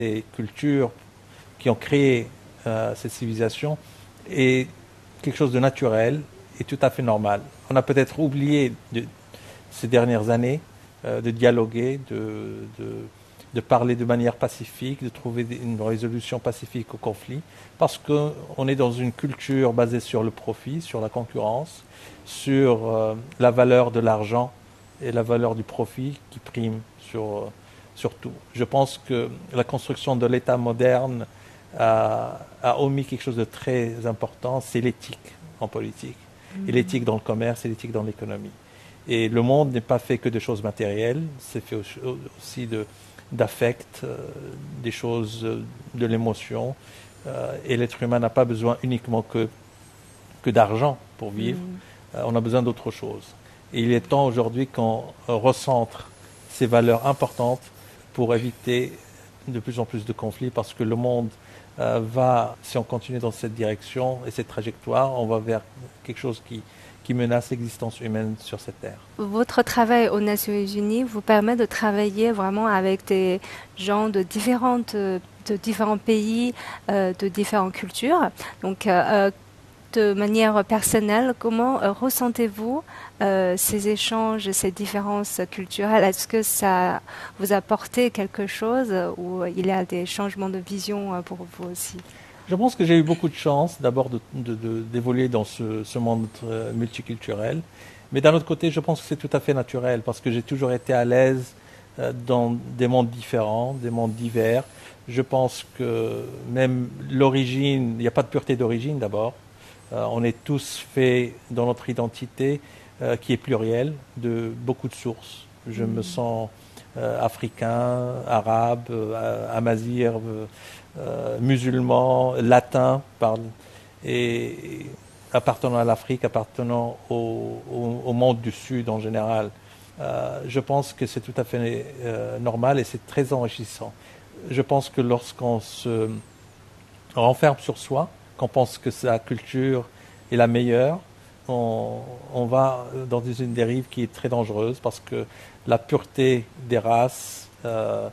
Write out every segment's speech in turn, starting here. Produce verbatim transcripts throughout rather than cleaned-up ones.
des cultures qui ont créé euh, cette civilisation est quelque chose de naturel et tout à fait normal. On a peut-être oublié de, ces dernières années euh, de dialoguer, de, de, de parler de manière pacifique, de trouver une résolution pacifique au conflit, parce qu'on est dans une culture basée sur le profit, sur la concurrence, sur euh, la valeur de l'argent et la valeur du profit qui prime sur, euh, sur tout. Je pense que la construction de l'État moderne a, a omis quelque chose de très important, c'est l'éthique en politique. Mmh. Et l'éthique dans le commerce et l'éthique dans l'économie. Et le monde n'est pas fait que de choses matérielles, c'est fait aussi de, d'affect, euh, des choses, euh, de l'émotion. Euh, et l'être humain n'a pas besoin uniquement que, que d'argent pour vivre, mmh. euh, on a besoin d'autre chose. Et il est temps aujourd'hui qu'on recentre ces valeurs importantes pour éviter de plus en plus de conflits, parce que le monde euh, va, si on continue dans cette direction et cette trajectoire, on va vers quelque chose qui, qui menace l'existence humaine sur cette terre. Votre travail aux Nations Unies vous permet de travailler vraiment avec des gens de, différentes, de différents pays, euh, de différentes cultures. Donc, euh, de manière personnelle, comment euh, ressentez-vous euh, ces échanges, ces différences culturelles? Est-ce que ça vous a apporté quelque chose ou il y a des changements de vision pour vous aussi? Je pense que j'ai eu beaucoup de chance d'abord de, de, de, d'évoluer dans ce, ce monde euh, multiculturel. Mais d'un autre côté, je pense que c'est tout à fait naturel parce que j'ai toujours été à l'aise euh, dans des mondes différents, des mondes divers. Je pense que même l'origine, il n'y a pas de pureté d'origine d'abord. Euh, on est tous faits dans notre identité euh, qui est plurielle de beaucoup de sources. Je mmh. me sens euh, africain, arabe, euh, amazigh, euh, musulman, latin, parle, et, et appartenant à l'Afrique, appartenant au, au, au monde du Sud en général. Euh, je pense que c'est tout à fait euh, normal et c'est très enrichissant. Je pense que lorsqu'on se renferme sur soi, qu'on pense que sa culture est la meilleure, on, on va dans une dérive qui est très dangereuse parce que la pureté des races, euh,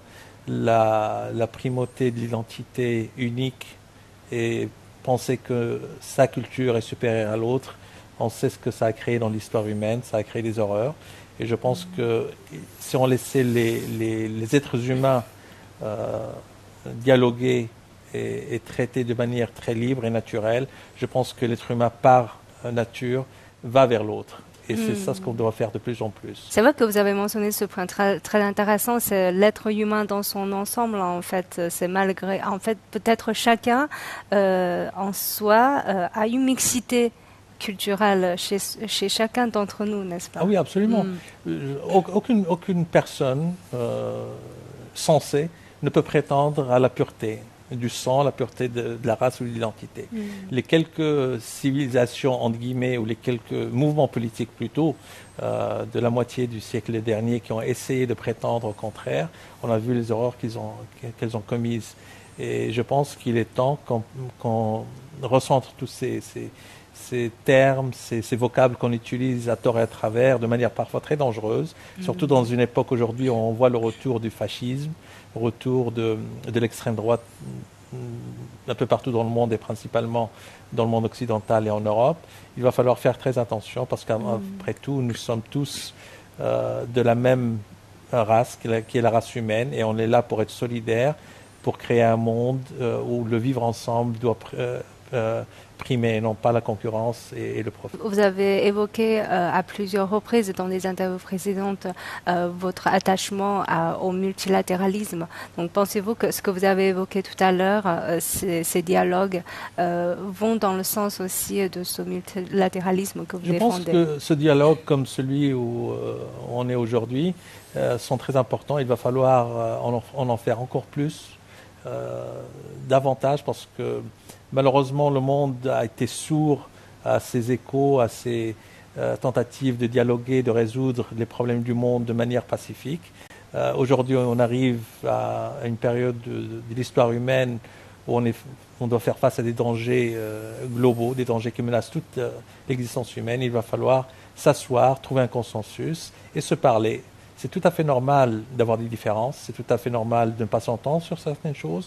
la, la primauté de l'identité unique et penser que sa culture est supérieure à l'autre, on sait ce que ça a créé dans l'histoire humaine, ça a créé des horreurs. Et je pense mmh. que si on laissait les, les, les êtres humains euh, dialoguer et, et traité de manière très libre et naturelle, je pense que l'être humain, par nature, va vers l'autre. Et mmh. c'est ça ce qu'on doit faire de plus en plus. C'est vrai que vous avez mentionné ce point très, très intéressant, c'est l'être humain dans son ensemble. En fait, c'est malgré, en fait, peut-être chacun euh, en soi euh, a une mixité culturelle chez, chez chacun d'entre nous, n'est-ce pas? Ah oui, absolument. Mmh. Aucune, aucune personne euh, sensée ne peut prétendre à la pureté du sang, la pureté de, de la race ou de l'identité. Mmh. Les quelques civilisations, entre guillemets, ou les quelques mouvements politiques plutôt, euh, de la moitié du siècle dernier qui ont essayé de prétendre au contraire, on a vu les horreurs qu'ils ont, qu'elles ont commises. Et je pense qu'il est temps qu'on, qu'on recentre tous ces, ces, ces termes, ces, ces vocables qu'on utilise à tort et à travers, de manière parfois très dangereuse, mmh. surtout dans une époque aujourd'hui où on voit le retour du fascisme, retour de, de l'extrême droite un peu partout dans le monde et principalement dans le monde occidental et en Europe. Il va falloir faire très attention parce qu'après mmh. tout, nous sommes tous euh, de la même race qui est, la, qui est la race humaine et on est là pour être solidaires, pour créer un monde euh, où le vivre ensemble doit euh, euh, primer, non pas la concurrence et, et le profit. Vous avez évoqué euh, à plusieurs reprises dans des interviews précédentes euh, votre attachement à, au multilatéralisme. Donc pensez-vous que ce que vous avez évoqué tout à l'heure, euh, ces, ces dialogues euh, vont dans le sens aussi de ce multilatéralisme que vous Je défendez? Je pense que ce dialogue comme celui où euh, on est aujourd'hui euh, sont très importants. Il va falloir euh, en, en, en faire encore plus, euh, davantage, parce que malheureusement, le monde a été sourd à ces échos, à ces euh, tentatives de dialoguer, de résoudre les problèmes du monde de manière pacifique. Euh, aujourd'hui, on arrive à, à une période de, de, de l'histoire humaine où on, est, on doit faire face à des dangers euh, globaux, des dangers qui menacent toute euh, l'existence humaine. Il va falloir s'asseoir, trouver un consensus et se parler. c'est tout à fait normal d'avoir des différences, c'est tout à fait normal de ne pas s'entendre sur certaines choses,